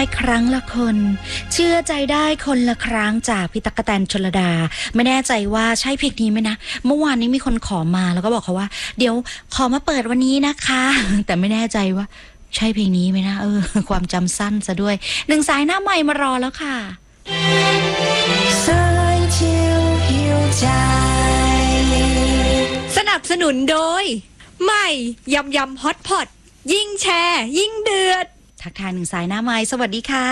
ครั้งละคนเชื่อใจได้คนละครั้งจากพี่ตั๊กแตนชลดาไม่แน่ใจว่าใช่เพลงนี้ไหมนะเมื่อวานนี้มีคนขอมาแล้วก็บอกเขาว่าเดี๋ยวขอมาเปิดวันนี้นะคะแต่ไม่แน่ใจว่าใช่เพลงนี้ไหมนะความจำสั้นซะด้วยหนึ่งสายหน้าใหม่มารอแล้วค่ะสนับสนุนโดยใหม่ยำยำฮอตพอตยิ่งแชร์ยิ่งเดือดทักทายหนึ่งสายหน้าใหม่สวัสดีค่ะ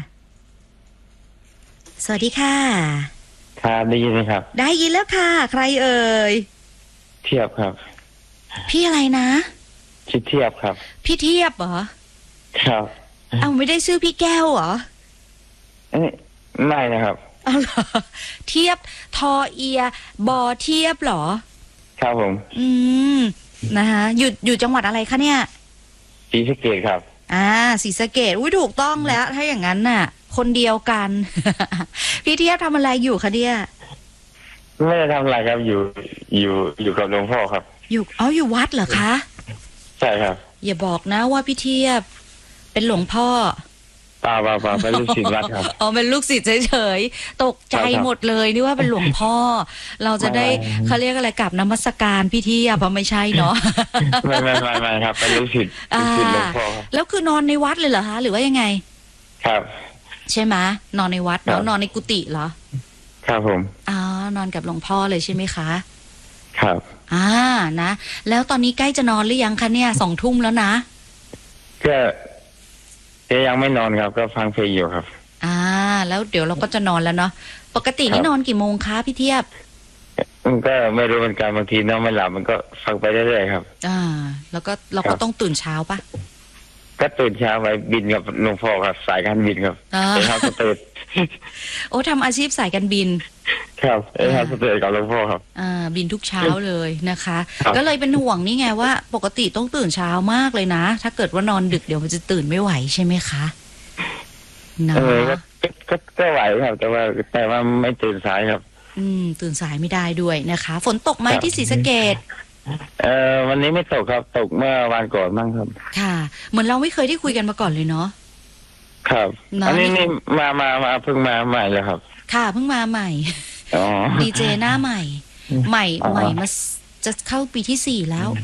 สวัสดีค่ะครับได้ยินไหมครับได้ยินแล้วค่ะใครเอ่ยเทียบครับพี่อะไรนะชื่อเทียบครับพี่เทียบเหรอครับเอาไม่ได้ชื่อพี่แก้วเหรอไม่นะครับเอาเหรอเทียบทอเอียบอเทียบเหรอครับผมนะคะอยู่จังหวัดอะไรคะเนี่ยศรีสะเกษครับศรีสะเกษถูกต้องแล้วถ้าอย่างนั้นน่ะคนเดียวกัน พี่เทียบทำอะไรอยู่คะเนี่ยไม่ได้ทำอะไรครับอยู่กับหลวงพ่อครับอยู่วัดเหรอคะใช่ครับอย่าบอกนะว่าพี่เทียบเป็นหลวงพ่อเปล่าเป็นลูกศิษย์วัดครับเป็นลูกศิษย์เฉยๆตกใจหมดเลยนี่ว่าเป็นหลวงพ่อเราจะได้เขาเรียกอะไรกราบนมัสการพี่เทียบไม่ใช่เนาะไม่ครับเป็นลูกศิษย์หลวงพ่อแล้วคือนอนในวัดเลยเหรอคะหรือว่ายังไงครับใช่ไหมนอนในวัดเนาะนอนในกุฏิเหรอครับผมนอนกับหลวงพ่อเลยใช่ไหมคะครับนะแล้วตอนนี้ใกล้จะนอนหรือยังคะเนี่ย20:00 นแล้วนะก็ยังไม่นอนครับก็ฟังเพลงอยู่ครับแล้วเดี๋ยวเราก็จะนอนแล้วเนาะปกตินี่นอนกี่โมงคะพี่เทียบก็ไม่รู้เหมือนกันบางทีนอนไม่หลับมันก็ฟังไปเรื่อยๆครับแล้วก็เราก็ต้องตื่นเช้าปะก็ตื่นเช้าไปบินกับหลวงพ่อครับสายการบินครับครับก็ตื่นทำอาชีพสายการบินครับครับก็ตื่นกับหลวงพ่อครับบินทุกเช้าเลยนะคะก็เลยเป็นห่วงนี่ไงว่าปกติต้องตื่นเช้ามากเลยนะถ้าเกิดว่านอนดึกเดี๋ยวมันจะตื่นไม่ไหวใช่ไหมคะเนาะก็ไหวครับแต่ว่าไม่ตื่นสายครับตื่นสายไม่ได้ด้วยนะคะฝนตกไหมที่ศรีสะเกษวันนี้ไม่ตกครับตกเมื่อวันก่อนบ้างครับค่ะเหมือนเราไม่เคยได้คุยกันมาก่อนเลยเนาะครับอันนี้มาเพิ่งมาใหม่เลยครับค่ะเพิ่งมาใหม่ดีเจหน้าใหม่มาจะเข้าปีที่4แล้ว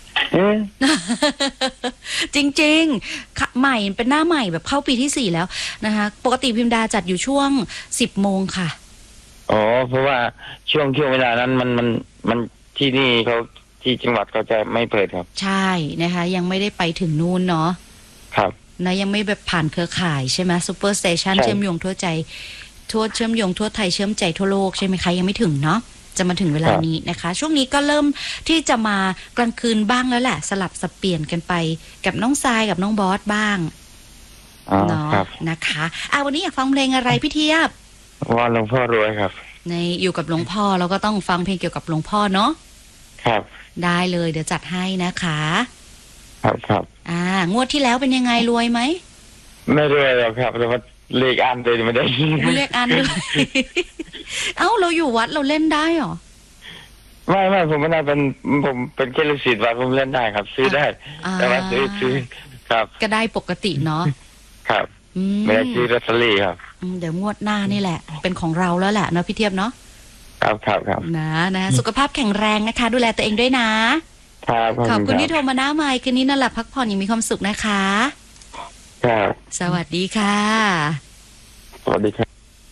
จริงๆใหม่เป็นหน้าใหม่แบบเข้าปีที่4แล้วนะคะปกติพิมดาจัดอยู่ช่วง10 โมงค่ะเพราะว่าช่วงเวลานั้นมันที่นี่เขาที่จังหวัดเขาจะไม่เปิดครับใช่นะคะยังไม่ได้ไปถึงนู่นเนาะครับนะยังไม่แบบผ่านเครือข่ายใช่ไหมซูเปอร์สเตชันเชื่อมโยงทั่วใจเชื่อมโยงทั่วไทยเชื่อมใจทั่วโลกใช่ไหมคะยังไม่ถึงเนาะจะมาถึงเวลานี้นะคะช่วงนี้ก็เริ่มที่จะมากลางคืนบ้างแล้วแหละสลับสับเปลี่ยนกันไปกับน้องทรายกับน้องบอสบ้างเนาะนะคะวันนี้อยากฟังเพลงอะไรพี่เทียบว่าหลวงพ่อรวยครับอยู่กับหลวงพ่อเราก็ต้องฟังเพลงเกี่ยวกับหลวงพ่อเนาะครับได้เลยเดี๋ยวจัดให้นะคะครับงวดที่แล้วเป็นยังไงรวยไหมไม่รวยหรอกครับแต่ว่าเลขอันเลยไม่ได้เลขอันเลยเราอยู่วัดเราเล่นได้หรอไม่ผมไม่ได้ผมเป็นแค่ลูกศิษย์วัดผมเล่นได้ครับซื้อได้แต่ว่าซื้อครับก็ได้ปกติเนาะครับไม่ได้ซื้อลอตเตอรี่ครับเดี๋ยวงวดหน้านี่แหละเป็นของเราแล้วแหละเนาะพี่เทียบเนาะครับนะสุขภาพแข็งแรงนะคะดูแลตัวเองด้วยนะครับขอบคุณที่โทรมาหน้าไมค์คืนนี้นอนหลับพักผ่อนอย่างมีความสุขนะคะครับสวัสดีค่ะสวัสดีครับ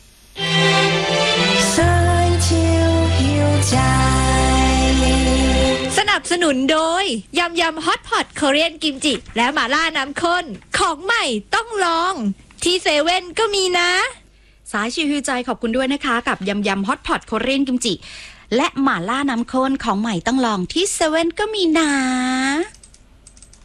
สนับสนุนโดยยำยำฮอตพอตเกาหลีกิมจิและหม่าล่าน้ำข้นของใหม่ต้องลองที่เซเว่นก็มีนะสายชิวฮิวใจขอบคุณด้วยนะคะกับยำยำฮอตพอตเกาหลีกิมจิและหม่าล่าน้ำข้นของใหม่ต้องลองที่เซเว่นก็มีนะ